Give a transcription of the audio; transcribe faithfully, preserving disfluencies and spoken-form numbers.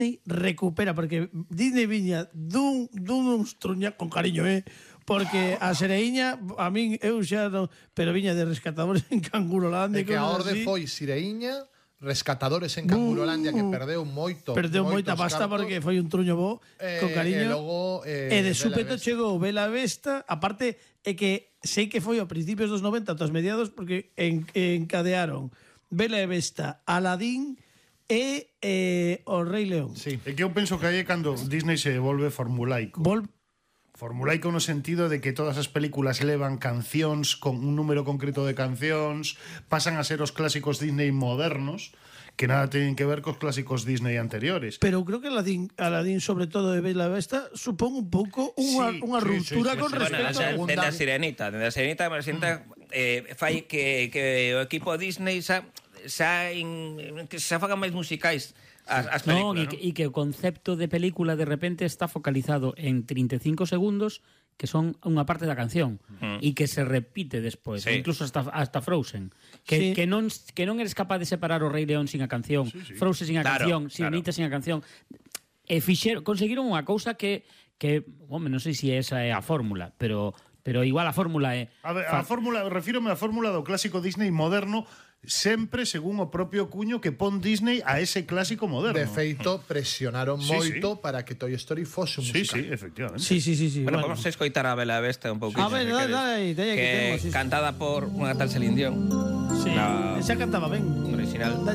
recupera, porque Disney viña dun, dun truña con cariño, eh? Porque a Sereiña, a min, eu xa non, pero viña de Rescatadores en Cangurolandia. É que a orde así. foi Sireiña, Rescatadores en Cangurolandia, que perdeu moito. Perdeu moita pasta cartos, porque foi un truño bo, eh, con cariño. E logo... Eh, e de Bela súpeto Besta. chegou Bela Besta, aparte é que sei que foi a principios dos noventa ata os mediados, porque en, encadearon Bela Besta, Aladín e eh, o Rei León. Sí. É que eu penso que aí é cando Disney se volve formulaico. Vol Formulaico no sentido de que todas as películas levan cancións con un número concreto de cancións, pasan a ser os clásicos Disney modernos, que nada teñen que ver cos clásicos Disney anteriores. Pero creo que Aladín, Aladín sobre todo de Bela Besta, supón un pouco unha, Sí, unha sí, ruptura sí, sí, con sí. respecto Bueno, a... esa, segunda- dende a Sirenita, dende a Sirenita, a Sirenita eh, fai que, que o equipo Disney xa, xa in, que xa fagan máis musicais as, as No, películas, e, que, e que o concepto de película de repente está focalizado en treinta e cinco segundos, que son unha parte da canción, Mm. e que se repite despois, Sí. incluso hasta, hasta Frozen, que, Sí. que, non, que non eres capaz de separar o Rei León sin a canción, Sí, sí. Frozen sin a Claro, canción, Sirenita sin a canción, e fixeron, conseguiron unha cousa que, que home, non sei se esa é a fórmula, pero pero igual a fórmula é... A ver, a fórmula, refírome á fórmula do clásico Disney moderno, sempre según o propio cuño que pon Disney a ese clásico moderno. De feito, presionaron Sí, moito para que Toy Story fose un Sí, musical. sí, efectivamente. Sí, sí, sí, sí. Bueno, bueno. vamos a escoitar a Bela Besta un pouquinho. A ver, se dale, queres. dale aí, dale aí que que temos, sí, sí. cantada por unha tal Celine Dion. Sí, La- esa cantaba ben. original.